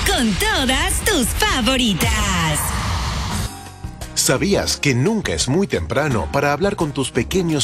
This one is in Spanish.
con todas tus favoritas. ¿Sabías que nunca es muy temprano para hablar con tus pequeños